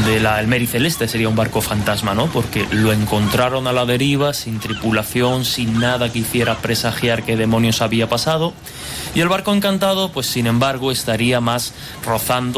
el Mary Celeste sería un barco fantasma, ¿no? Porque lo encontraron a la deriva, sin tripulación, sin nada que hiciera presagiar qué demonios había pasado. Y el barco Encantado, pues sin embargo, estaría más rozando